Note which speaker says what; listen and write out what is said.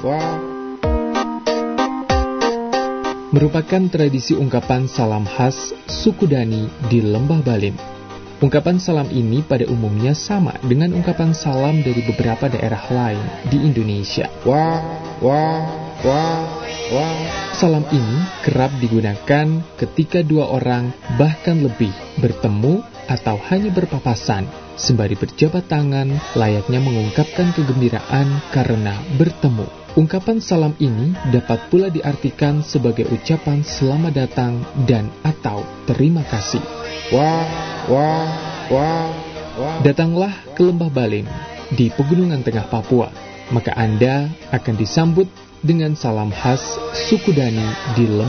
Speaker 1: wah. Merupakan tradisi ungkapan salam khas suku Dani di Lembah Balin. Ungkapan salam ini pada umumnya sama dengan ungkapan salam dari beberapa daerah lain di Indonesia. Wah, wah, wah, wah. Salam ini kerap digunakan ketika dua orang bahkan lebih bertemu atau hanya berpapasan, sembari berjabat tangan layaknya mengungkapkan kegembiraan karena bertemu. Ungkapan salam ini dapat pula diartikan sebagai ucapan selamat datang dan atau terima kasih. Wah, wah, wah, wah. Datanglah ke Lembah Balin di Pegunungan Tengah Papua, maka Anda akan disambut dengan salam khas suku Dani di Lembah